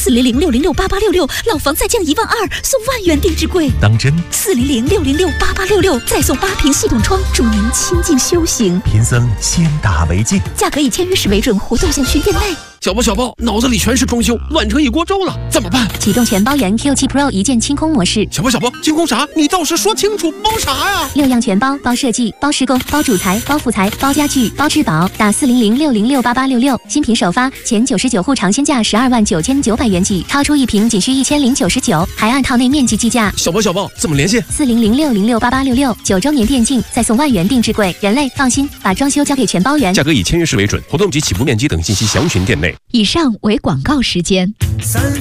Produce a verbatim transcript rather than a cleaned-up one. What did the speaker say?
四零零六零六八八六六，老房再降一万二，送万元定制柜。 当真？ 四零零六零六八八六六，再送八瓶系统窗，助您清静修行。 贫僧先打为敬。 价格以签约时为准，活动详询店内。 小包小包，脑子里全是装修，乱成一锅粥了，怎么办？ 启动全包圆 Q 七 Pro 一键清空模式。 小包小包，清空啥？你倒是说清楚，包啥呀？ 六样全包，包设计，包施工，包主材，包副材，包家具，包质保。打四零零六零六八八六六，新品首发，前九十九户尝鲜价十二万九千九百元起，超出一瓶仅需一千零九十九，还按套内面积计价。 小包小包，怎么联系？ 四零零六零六八八六六，九周年电竞，再送万元定制柜。人类放心，把装修交给全包圆。 价格以签约时为准，活动及起步面积等信息详询店内。 以上为广告时间。